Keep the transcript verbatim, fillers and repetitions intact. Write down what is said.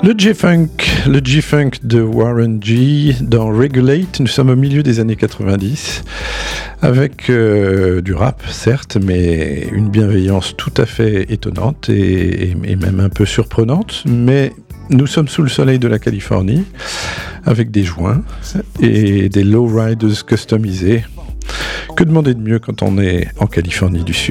Le G-Funk, le G-Funk de Warren G dans Regulate. Nous sommes au milieu des années quatre-vingt-dix avec euh, du rap, certes, mais une bienveillance tout à fait étonnante et, et, et même un peu surprenante. Mais nous sommes sous le soleil de la Californie avec des joints et des lowriders customisés. Que demander de mieux quand on est en Californie du Sud ?